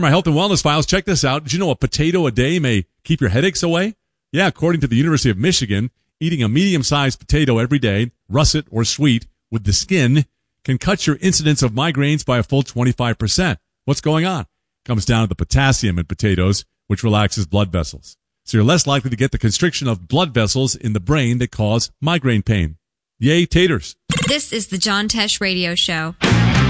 From our health and wellness files, check this out. Did you know a potato a day may keep your headaches away? Yeah, according to the University of Michigan, eating a medium-sized potato every day, russet or sweet, with the skin, can cut your incidence of migraines by a full 25%. What's going on? Comes down to the potassium in potatoes, which relaxes blood vessels. So you're less likely to get the constriction of blood vessels in the brain that cause migraine pain. Yay, taters. This is the John Tesh Radio Show.